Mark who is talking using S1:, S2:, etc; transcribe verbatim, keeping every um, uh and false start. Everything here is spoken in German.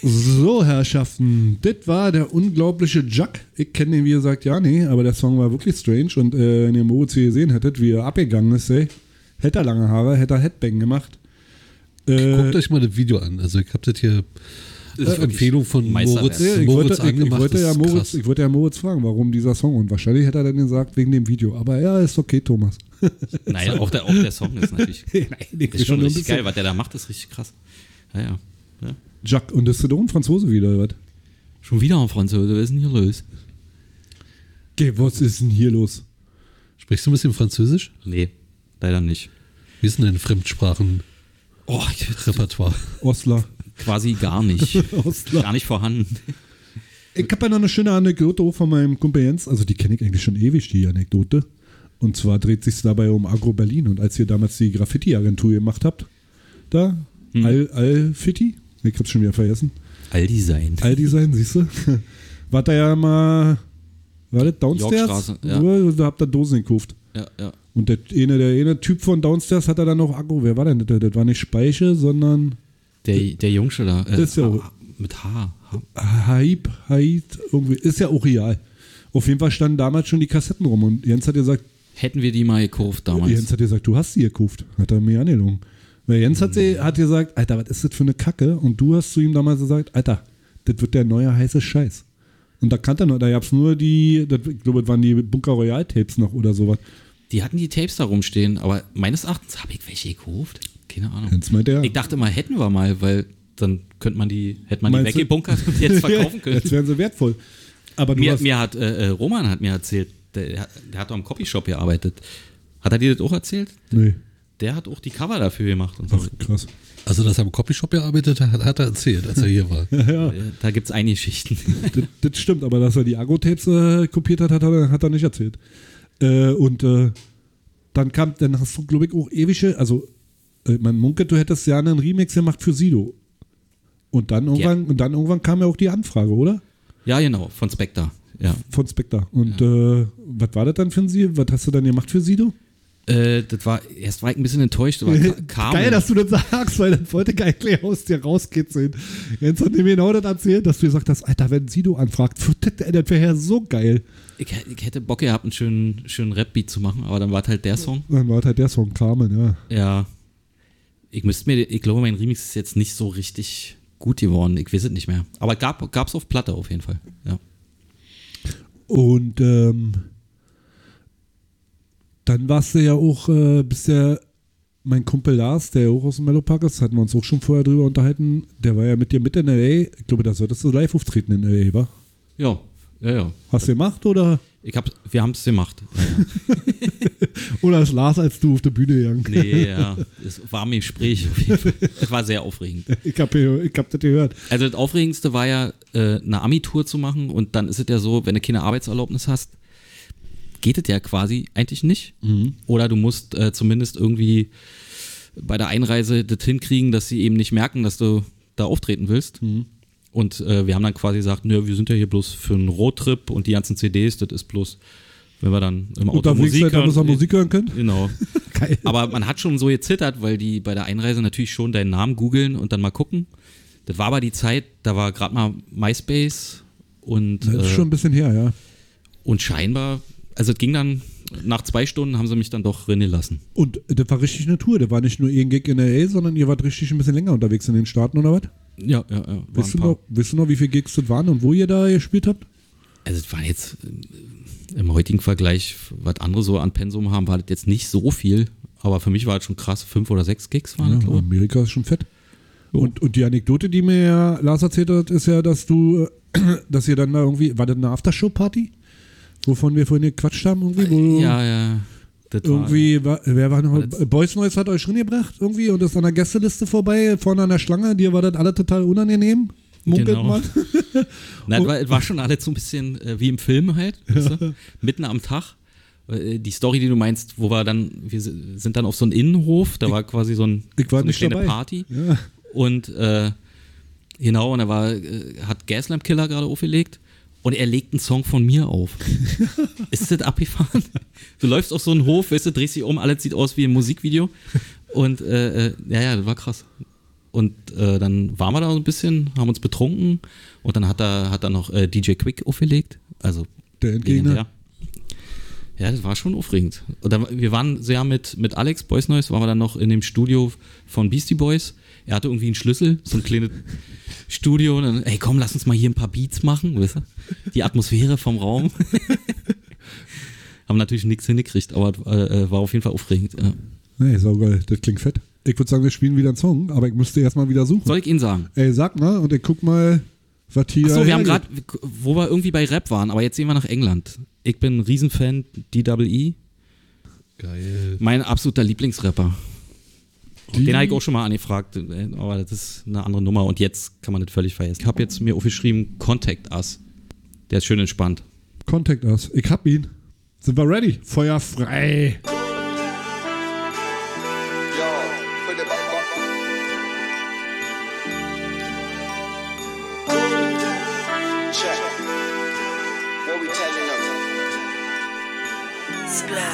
S1: So, Herrschaften, das war der unglaubliche Juck. Ich kenne den, wie gesagt, ja, nee, aber der Song war wirklich strange und äh, wenn ihr im O O C gesehen hättet, wie er abgegangen ist, ey, hätte er lange Haare, hätte er Headbang gemacht. Äh,
S2: Guckt euch mal das Video an. Also ich habe das hier als äh, Empfehlung von Moritz,
S1: ja, ich
S2: Moritz
S1: wollte,
S2: angemacht.
S1: Ich, ich, wollte ja Moritz, ich wollte ja Moritz fragen, warum dieser Song und wahrscheinlich hätte er dann gesagt, wegen dem Video. Aber ja, ist okay, Thomas.
S3: Naja, auch der, auch der Song ist natürlich
S1: Nein,
S3: ist schon richtig geil, was der da macht, ist richtig krass. Ja, ja. ja.
S1: Jacques, und ist das doch ein Franzose wieder, oder was?
S3: Schon wieder ein Franzose, was ist denn hier los?
S1: Okay, was ist denn hier los?
S2: Sprichst du ein bisschen Französisch?
S3: Nee, leider nicht.
S2: Wie ist denn dein Fremdsprachen?
S3: Oh,
S2: Repertoire.
S1: Osler.
S3: Quasi gar nicht.
S1: Osler.
S3: Gar nicht vorhanden.
S1: Ich habe ja noch eine schöne Anekdote auch von meinem Kumpel Jens, also die kenne ich eigentlich schon ewig, die Anekdote. Und zwar dreht sich dabei um Agro Berlin. Und als ihr damals die Graffiti-Agentur gemacht habt, da, hm. Al, Al-Fitti, ich hab's schon wieder vergessen.
S3: All-Design.
S1: All-Design, siehst du? War da ja mal, war das Downstairs?
S3: Ja.
S1: Da habt ihr Dosen gekauft.
S3: Ja, ja.
S1: Und der eine, der eine Typ von Downstairs hat er dann noch Agro. Wer war denn das? Das war nicht Speiche, sondern...
S3: Der, der Jungsche da. Äh,
S1: das ist ja auch,
S3: mit H.
S1: Haib, Haid, irgendwie. Ist ja auch real. Auf jeden Fall standen damals schon die Kassetten rum. Und Jens hat gesagt...
S3: Hätten wir die mal gekauft damals.
S1: Jens hat gesagt, du hast sie gekauft. Hat er mir angelogen. Weil Jens hat, sie, hat gesagt, Alter, was ist das für eine Kacke? Und du hast zu ihm damals gesagt, Alter, das wird der neue heiße Scheiß. Und da kannte er noch, da gab es nur die, das, ich glaube, das waren die Bunker Royal Tapes noch oder sowas.
S3: Die hatten die Tapes da rumstehen, aber meines Erachtens habe ich welche gekauft. Keine Ahnung.
S1: Jens meinte ja.
S3: Ich dachte mal, hätten wir mal, weil dann könnte man die, hätte man die weggebunkert und jetzt verkaufen können.
S1: Jetzt wären sie wertvoll. Aber du
S3: mir,
S1: hast
S3: mir hat, äh, Roman hat mir erzählt, der, der hat doch im Copyshop gearbeitet. Hat er dir das auch erzählt?
S1: Nee.
S3: Der hat auch die Cover dafür gemacht und so.
S1: Ach, krass.
S2: Also, dass er im Copyshop gearbeitet hat, hat er erzählt, als er hier war.
S1: Ja, ja.
S3: Da gibt es einige Schichten.
S1: das, das stimmt, aber dass er die Agro-Tapes äh, kopiert hat, hat er, hat er nicht erzählt. Äh, und äh, dann kam, dann hast du, glaube ich, auch ewige, also äh, man munkelt, du hättest ja einen Remix gemacht für Sido. Und dann irgendwann, ja. und dann irgendwann kam ja auch die Anfrage, oder?
S3: Ja, genau, von Spectre. Ja.
S1: Von Spectre. Und
S3: ja.
S1: äh, was war das dann für ein Sido? Was hast du dann gemacht für Sido?
S3: Äh, das war, erst war ich ein bisschen enttäuscht, aber kam.
S1: Geil, dass du das sagst, weil das wollte ich eigentlich aus dir rauskitzeln. Jens hat mir genau das erzählt, dass du gesagt hast, Alter, wenn Sido anfragt, das wäre ja so geil.
S3: Ich, ich hätte Bock gehabt, einen schönen, schönen Rap-Beat zu machen, aber dann war halt der Song.
S1: Dann war halt der Song, Carmen, ja.
S3: Ja. Ich müsste mir, ich glaube, mein Remix ist jetzt nicht so richtig gut geworden. Ich weiß es nicht mehr. Aber gab es auf Platte auf jeden Fall, ja.
S1: Und ähm, dann warst du ja auch, äh, bist ja mein Kumpel Lars, der ja auch aus dem Mellopark ist, hatten wir uns auch schon vorher drüber unterhalten, der war ja mit dir mit in L A. Ich glaube, da solltest du live auftreten in L A, wa?
S3: Ja, ja, ja.
S1: Hast du gemacht, oder?
S3: Ich hab, wir haben es gemacht. Ja, ja.
S1: Oder ist Lars, als du auf der Bühne gegangen?
S3: Nee, ja. Es war mir Gespräch auf jeden Fall. Es war sehr aufregend.
S1: Ich habe ich hab das gehört.
S3: Also das Aufregendste war ja, äh, eine Ami-Tour zu machen und dann ist es ja so, wenn du keine Arbeitserlaubnis hast, geht es ja quasi eigentlich nicht.
S1: Mhm.
S3: Oder du musst äh, zumindest irgendwie bei der Einreise das hinkriegen, dass sie eben nicht merken, dass du da auftreten willst.
S1: Mhm.
S3: Und äh, wir haben dann quasi gesagt, nö, wir sind ja hier bloß für einen Roadtrip und die ganzen C Ds, das ist bloß, wenn wir dann im Auto Musik hören.
S1: Dass wir Musik hören können?
S3: Genau.
S1: Geil.
S3: Aber man hat schon so gezittert, weil die bei der Einreise natürlich schon deinen Namen googeln und dann mal gucken. Das war aber die Zeit, da war gerade mal MySpace und
S1: Das ist
S3: äh,
S1: schon ein bisschen her, ja.
S3: und scheinbar, also es ging dann, nach zwei Stunden haben sie mich dann doch rennen lassen.
S1: Und das war richtig eine Tour, das war nicht nur ein Gig in L A, sondern ihr wart richtig ein bisschen länger unterwegs in den Staaten, oder was?
S3: Ja, ja, ja.
S1: Weißt du, noch, weißt du noch, wie viele Gigs das waren und wo ihr da gespielt habt?
S3: Also es war jetzt äh, im heutigen Vergleich, was andere so an Pensum haben, war das jetzt nicht so viel, aber für mich war es schon krass, fünf oder sechs Gigs waren
S1: Ja,
S3: das, glaube ich.
S1: Amerika ist schon fett.
S3: Jo.
S1: Und, und die Anekdote, die mir ja Lars erzählt hat, ist ja, dass du, dass ihr dann da irgendwie, war das eine Aftershow-Party? Wovon wir vorhin gequatscht haben irgendwie? Wo
S3: Ja, ja. Das
S1: irgendwie, war, wer war noch?
S3: War das-
S1: Boys Noise hat euch reingebracht irgendwie und ist an der Gästeliste vorbei, vorne an der Schlange. Dir war das alle total unangenehm. Munkelt
S3: Genau.
S1: man.
S3: Na, es war, es war schon alles so ein bisschen äh, wie im Film halt, weißt du? Mitten am Tag. Äh, Die Story, die du meinst, wo wir dann, wir sind dann auf so einen Innenhof, da war quasi so, ein,
S1: Ich war
S3: so eine
S1: nicht
S3: kleine
S1: dabei.
S3: Party.
S1: Ja.
S3: Und äh, genau, und da war, äh, hat Gaslamp Killer gerade aufgelegt und er legt einen Song von mir auf. Ist das abgefahren? Du läufst auf so einen Hof, weißt du, drehst dich um, alles sieht aus wie ein Musikvideo. Und äh, äh, ja, ja, das war krass. und äh, dann waren wir da so ein bisschen, haben uns betrunken und dann hat er, hat er noch äh, D J Quick aufgelegt. Also
S1: der Endgegner.
S3: Ja. ja, das war schon aufregend. Und dann, wir waren sehr mit, mit Alex Boys Noise, waren wir dann noch in dem Studio von Beastie Boys. Er hatte irgendwie einen Schlüssel, so ein kleines Studio. Und dann, ey komm, lass uns mal hier ein paar Beats machen, weißt du? Die Atmosphäre vom Raum. Haben natürlich nichts hingekriegt, aber äh, war auf jeden Fall aufregend. Ja.
S1: Nee, saugeil, das klingt fett. Ich würde sagen, wir spielen wieder einen Song, aber ich müsste erstmal wieder suchen.
S3: Soll ich Ihnen sagen?
S1: Ey, sag mal und ich guck mal, was hier.
S3: Achso, wir haben gerade, wo wir irgendwie bei Rap waren, aber jetzt sehen wir nach England. Ich bin ein Riesenfan, D E E.
S2: Geil.
S3: Mein absoluter Lieblingsrapper.
S1: Die?
S3: Den habe ich auch schon mal angefragt, aber das ist eine andere Nummer und jetzt kann man das völlig vergessen. Ich habe jetzt mir aufgeschrieben, Contact Us. Der ist schön entspannt.
S1: Contact Us. Ich hab ihn. Sind wir ready? Feuer frei.
S4: Check. What we telling them?